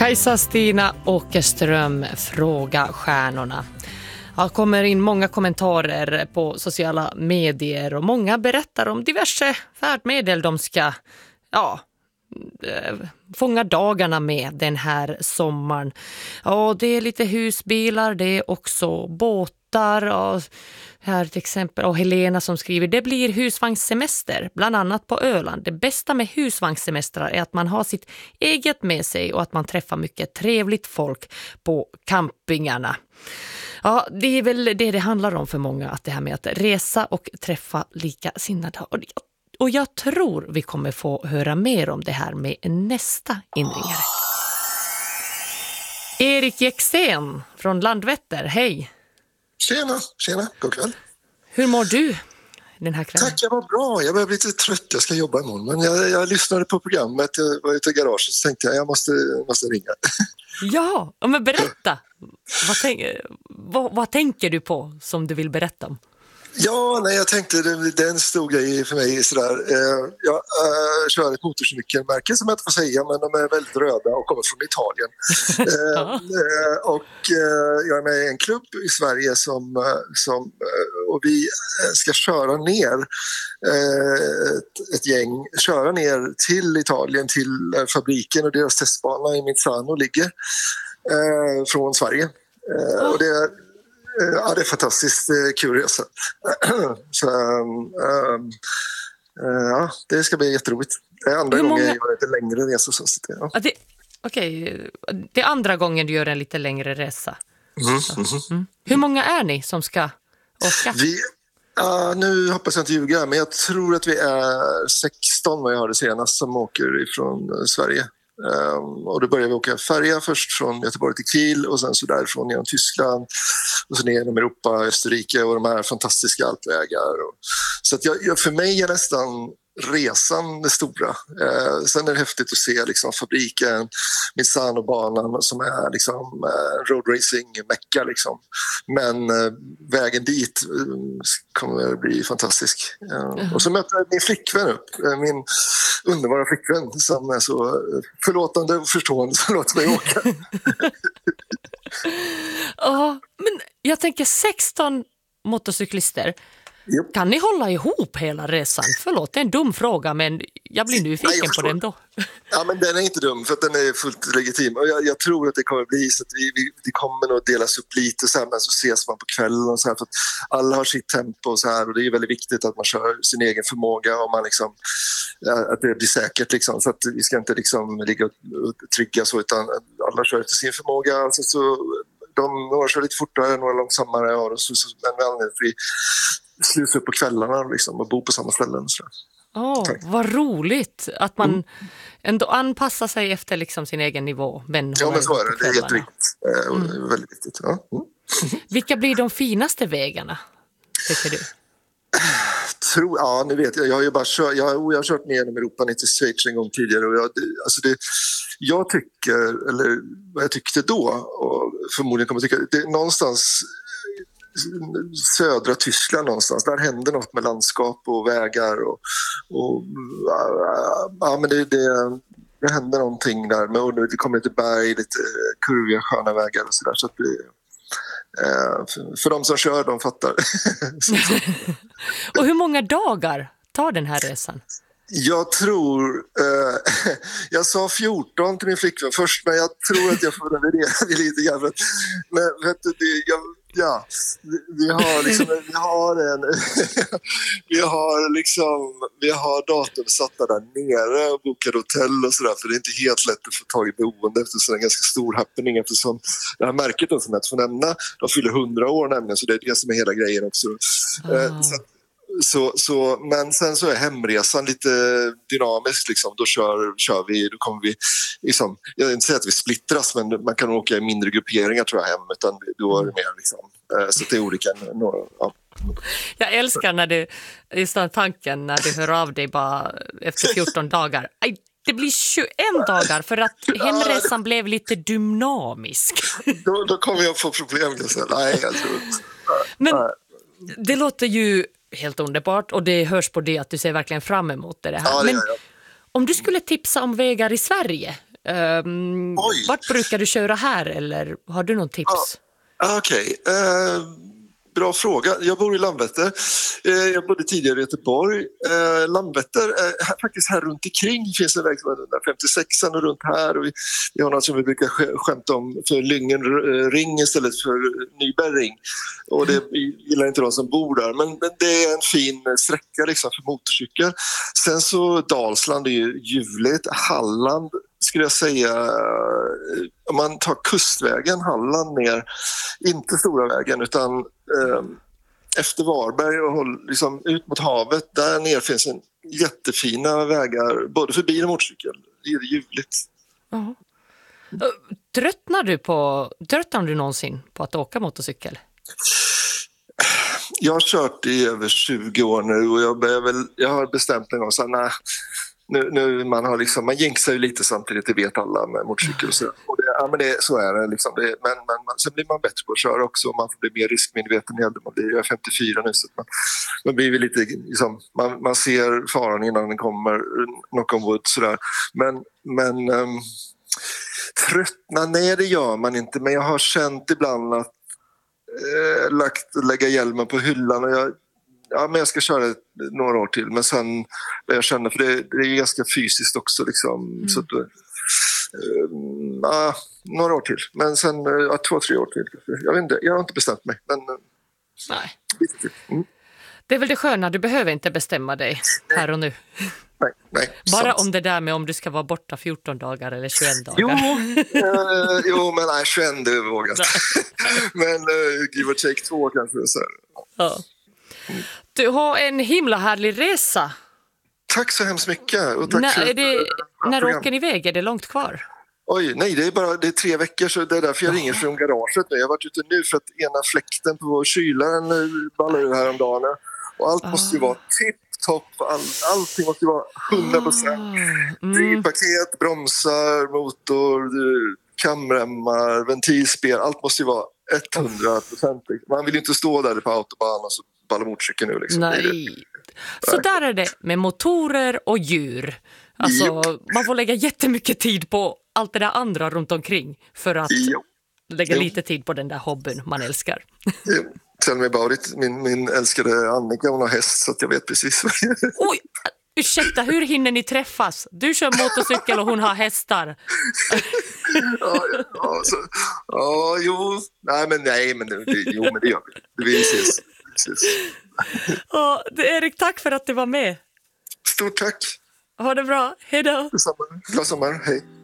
Kajsa-Stina Åkerström, Fråga stjärnorna. Det kommer in många kommentarer på sociala medier och många berättar om diverse färdmedel de ska fånga dagarna med den här sommaren. Ja, det är lite husbilar, det är också båtar och här till exempel, och Helena som skriver, det blir husvagnssemester, bland annat på Öland. Det bästa med husvagnssemestrar är att man har sitt eget med sig och att man träffar mycket trevligt folk på campingarna. Ja, det är väl det handlar om för många, att det här med att resa och träffa likasinnade. Och jag tror vi kommer få höra mer om det här med nästa inringare. Erik Jäxén från Landvetter, hej! Tjena, god kväll. Hur mår du den här kvällen? Tack, jag var bra. Jag börjar bli lite trött, jag ska jobba imorgon. Men jag lyssnade på programmet, jag var ute i garaget och tänkte jag måste ringa. Ja, men berätta. Vad tänker du på som du vill berätta om? Ja, jag tänkte det är en stor grej för mig. Sådär. Jag kör ett motorcykelmärke som jag inte får säga, men de är väldigt röda och kommer från Italien. Jag är med i en klubb i Sverige och vi ska köra ner ett gäng, köra ner till Italien, till fabriken och deras testbana i Misano ligger från Sverige. Och det är fantastiskt kul resa. Det ska bli jätteroligt. Det är andra gången jag gör lite längre resa. Det är andra gången du gör en lite längre resa. Hur många är ni som ska åka? Nu hoppas jag inte ljuga, men jag tror att vi är 16 vad jag hörde senast som åker ifrån Sverige. Och då börjar vi åka färja först från Göteborg till Kiel och sen så därifrån genom Tyskland och så ner genom Europa, Österrike och de här fantastiska alpvägar. Så att för mig är nästan resan det stora. Sen är det häftigt att se liksom, fabriken, Misano-banan som är liksom, roadracing-mecka. Liksom. Men vägen dit kommer att bli fantastisk. Och så möter jag min flickvän upp, min underbara flickvän som är så förlåtande och förstående som låter mig åka. Men jag tänker 16 motorcyklister. Yep. Kan ni hålla ihop hela resan? Förlåt, det är en dum fråga, men jag blir nyfiken på den då. Ja, men den är inte dum för att den är fullt legitim. Och jag tror att det kommer bli så att vi kommer nog delas upp lite så här, men så ses man på kvällen och så här, för att alla har sitt tempo och så här, och det är väldigt viktigt att man kör sin egen förmåga och man liksom, att det blir säkert liksom, så att vi ska inte liksom ligga och trygga så, utan alla kör efter sin förmåga. Alltså, så några kör lite fortare, några långsammare och men vi sluta upp på kvällarna liksom, och bo på samma ställen. Vad roligt att man ändå anpassar sig efter liksom sin egen nivå. Men så är det. Det är jätteviktigt. Väldigt viktigt. Ja. Vilka blir de finaste vägarna, tycker du? Nu vet jag. Jag har ju bara jag har kört ner genom Europa ner till Schweiz en gång tidigare. Och jag tycker, eller vad jag tyckte då, och förmodligen kommer tycka, det är någonstans södra Tyskland någonstans. Där händer något med landskap och vägar men det händer någonting där med, det kommer lite berg, lite kurviga sköna vägar och sådär, så att för de som kör, de fattar. Och hur många dagar tar den här resan? Jag tror, jag sa 14 till min flickvän först, men jag tror att jag får revidera det lite grann. Men vet du, vi har datum satta där nere och bokade hotell och sådär, för det är inte helt lätt att få tag i boende eftersom det är en ganska stor happening, eftersom det här märket som jag får nämna, de fyller 100 år nämligen, så det är det som är hela grejen också. Men sen så är hemresan lite dynamisk liksom. Då kommer vi liksom, jag vill inte säga att vi splittras, men man kan åka i mindre grupperingar tror jag hem, utan då är det mer liksom, så det är olika. Jag älskar när du, just den tanken när du hör av dig bara efter 14 dagar. Det blir 21 dagar för att hemresan blev lite dynamisk. Då kommer jag få problem. Nej, jag tror inte. Men det låter ju helt underbart, och det hörs på det att du ser verkligen fram emot det här. Men om du skulle tipsa om vägar i Sverige, Oj. Vart brukar du köra här eller har du någon tips? Okej. Bra fråga. Jag bor i Landvetter. Jag bodde tidigare i Göteborg. Landvetter är faktiskt här runt omkring. Det finns en väg som är 156 och runt här. Och vi har något som vi brukar skämta om för Lyngen ring istället för Nyberg ring. Och det gillar inte de som bor där. Men det är en fin sträcka liksom för motorcykel. Sen så Dalsland är ju ljuvligt. Halland skulle jag säga, om man tar kustvägen Halland ner, inte stora vägen utan efter Varberg och liksom ut mot havet, där nere finns en jättefina vägar både för bil och motorcykel. Det är ljuvligt. Ja. Tröttnar du någonsin på att åka motorcykel? Jag har kört i över 20 år nu och jag har bestämt en gång så nej. Nu man jinxar ju lite samtidigt, det vet alla med motorcykel och så. Och så är det liksom. Men sen blir man bättre på att köra också och man får bli mer riskmedveten i äldre. Jag är 54 nu så man blir lite liksom, man ser faran innan den kommer, knock on wood sådär. Men tröttna, nej det gör man inte, men jag har känt ibland att lägga hjälmen på hyllan och men jag ska köra några år till, men sen jag känner, för det är ganska fysiskt också liksom, så att, några år till, men sen 2-3 år till. Jag vet inte, jag har inte bestämt mig, men nej. Det är väl det sköna, du behöver inte bestämma dig här och nu. Nej, bara sant. om det där med om du ska vara borta 14 dagar eller 21 dagar. Jo, men nej, 21 det vågar jag inte. Men give or take 2 kanske. Så. Ja. Du har en himla härlig resa. Tack så hemskt mycket. Och tack när åker ni iväg? Är det långt kvar? Oj, nej, det är 3 veckor, så det är därför jag ringer från garaget nu. Jag har varit ute nu för att ena fläkten på kylaren ballade ur häromdagen. Och allt måste ju vara tipp-topp. Allting måste ju vara 100%. Drivpaket, bromsar, motor, kamremmar, ventilspel. Allt måste ju vara 100%. Man vill ju inte stå där på autobahn och så balla motorcykeln nu. Liksom. Nej. Så där är det med motorer och djur. Alltså, man får lägga jättemycket tid på allt det där andra runt omkring för att lägga lite tid på den där hobbyn man älskar. Tell me about it. Min älskade Annika, hon har häst, så att jag vet precis vad det är. Oj, ursäkta, hur hinner ni träffas? Du kör motorcykel och hon har hästar. Nej, men det gör vi. Vi ses. Erik, tack för att du var med. Stort tack. Ha det bra, hej då. Glad sommar, hej.